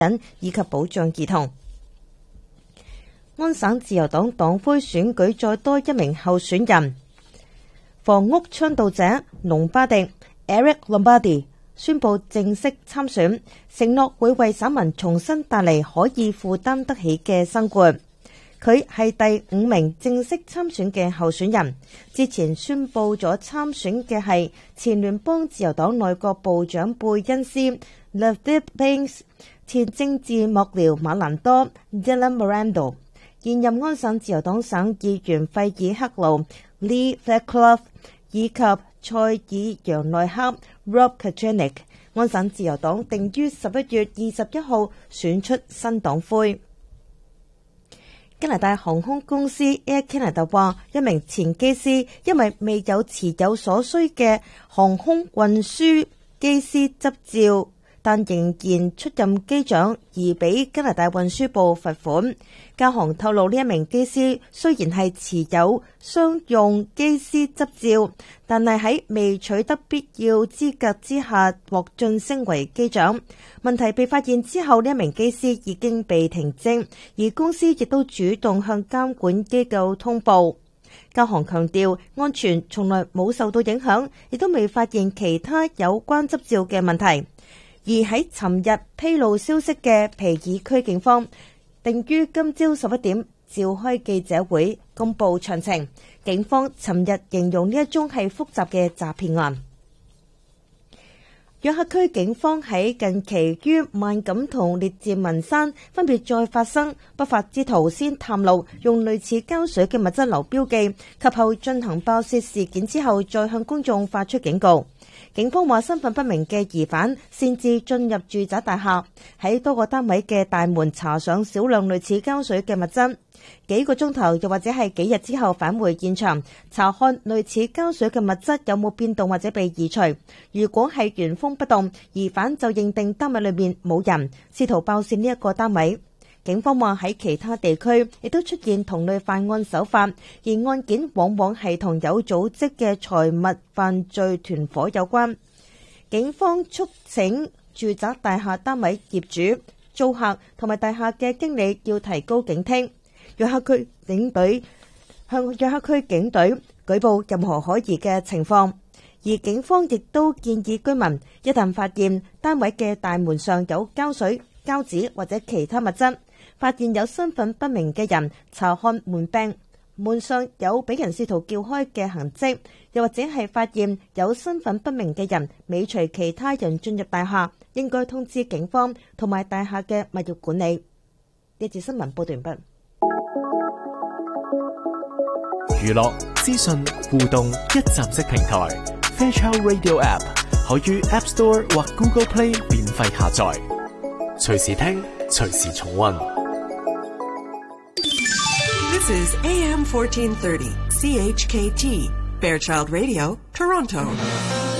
人以及保障兒童。安省自由黨黨魁選舉再多一名候選人，房屋倡導者隆巴迪 Eric Lombardi 宣布正式參選，承諾會為省民重新帶嚟可以負擔得起嘅生活。佢係第5名正式參選嘅候選人，之前宣布咗參選嘅係前聯邦自由黨內閣部長貝恩斯 Levit Banks、前政治幕僚馬蘭多 Dylan Morando、現任安省自由黨省議員費爾克魯 Lee Fairclough 以及塞爾揚內克 Rob Kacenic。安省自由黨定於11月21號選出新黨魁。加拿大航空公司 Air Canada 話，一名前機師因為未有持有所需嘅航空運輸機師執照，但仍然出任機長而俾加拿大運輸部罰款。加航透露，呢一名機師雖然係持有商用機師執照，但係喺未取得必要資格之下獲晉升為機長。問題被發現之後，呢一名機師已經被停職，而公司亦都主動向監管機構通報。加航強調，安全從來冇受到影響，亦都未發現其他有關執照嘅問題。而喺尋日披露消息嘅皮爾區警方，定於今朝11點召開記者會公佈詳情。警方尋日形容呢一宗係複雜嘅詐騙案。約克區警方喺近期於萬錦同列治文山分別再發生不法之徒先探路，用類似膠水嘅物質留標記，及後進行爆竊事件之後，再向公眾發出警告。警方話，身份不明嘅疑犯擅自進入住宅大廈，喺多個單位嘅大門搽上少量類似膠水嘅物質，幾個鐘頭又或者係幾日之後返回現場，查看類似膠水嘅物質有冇變動或者被移除。如果係原封不動，疑犯就認定單位裏面冇人，試圖爆竊呢一個單位。警方話，喺其他地區亦都出現同類犯案手法，而案件往往係同有組織嘅財物犯罪團伙有關。警方促請住宅大廈單位業主、租客同埋大廈嘅經理要提高警惕。約克區警隊向約克區警隊舉報任何可疑嘅情況，而警方亦都建議居民一旦發現單位嘅大門上有膠水、膠紙或者其他物質，發現有身份不明嘅人，查看門柄，門上有俾人試圖撬開嘅痕跡，又或者係發現有身份不明嘅人尾隨其他人進入大廈，應該通知警方同埋大廈嘅物業管理。呢節新聞報道完畢。 娛樂、資訊、互動一站式平台 Fairchild Radio App 可於 App Store 或 Google Play 免費下載，隨時聽，隨時重溫。 This is AM 1430 CHKT Fairchild Radio, Toronto.